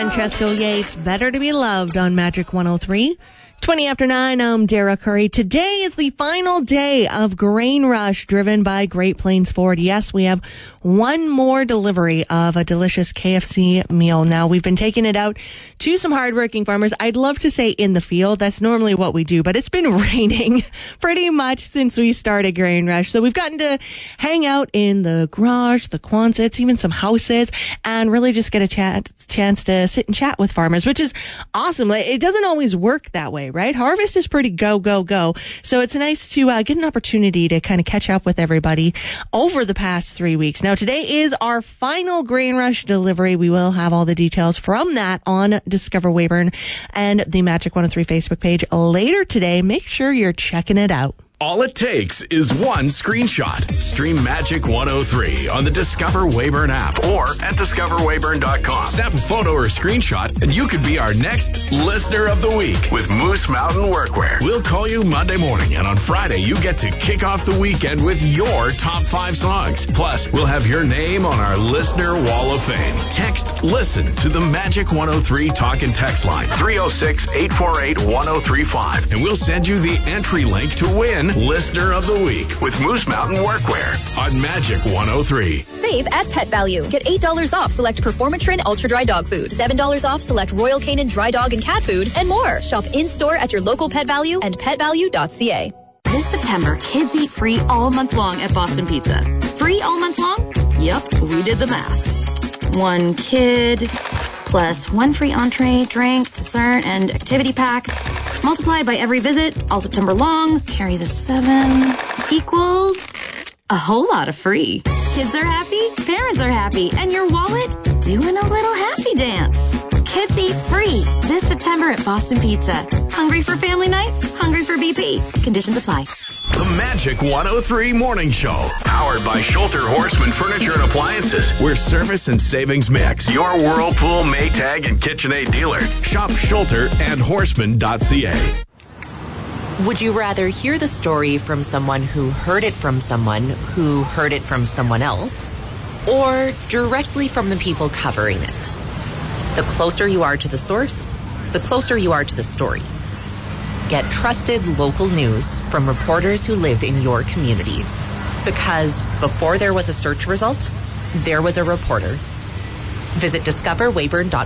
Francesco Yates, Better to Be Loved on Magic 103. 20 after 9, I'm Dara Curry. Today is the final day of Grain Rush driven by Great Plains Ford. Yes, we have one more delivery of a delicious KFC meal. Now, we've been taking it out to some hardworking farmers. I'd love to say in the field. That's normally what we do, but it's been raining pretty much since we started Grain Rush. So we've gotten to hang out in the garage, the Quonsets, even some houses, and really just get a chance to sit and chat with farmers, which is awesome. It doesn't always work that way, right? Harvest is pretty go, go, go. So it's nice to get an opportunity to kind of catch up with everybody over the past 3 weeks. Now, today is our final Grain Rush delivery. We will have all the details from that on Discover Weyburn and the Magic 103 Facebook page later today. Make sure you're checking it out. All it takes is one screenshot. Stream Magic 103 on the Discover Weyburn app or at discoverweyburn.com. Snap a photo or screenshot and you could be our next Listener of the Week with Moose Mountain Workwear. We'll call you Monday morning, and on Friday you get to kick off the weekend with your top 5 songs. Plus, we'll have your name on our Listener Wall of Fame. Text LISTEN to the Magic 103 talk and text line 306-848-1035 and we'll send you the entry link to win Listener of the Week with Moose Mountain Workwear on Magic 103. Save at Pet Value. Get $8 off select Performatrin Ultra Dry Dog Food, $7 off select Royal Canin Dry Dog and Cat Food, and more. Shop in-store at your local Pet Value and petvalue.ca. This September, kids eat free all month long at Boston Pizza. Free all month long? Yep, we did the math. One kid plus one free entree, drink, dessert, and activity pack. Multiply by every visit, all September long, carry the 7, equals a whole lot of free. Kids are happy, parents are happy, and your wallet doing a little happy dance. Kids eat free this September at Boston Pizza. Hungry for family night? Hungry for BP. Conditions apply. The Magic 103 Morning Show, powered by Schulter Horseman Furniture and Appliances, where service and savings mix. Your Whirlpool, Maytag, and KitchenAid dealer. Shop Schulter and Horseman.ca. Would you rather hear the story from someone who heard it from someone who heard it from someone else, or directly from the people covering it? The closer you are to the source, the closer you are to the story. Get trusted local news from reporters who live in your community. Because before there was a search result, there was a reporter. Visit discoverweyburn.com.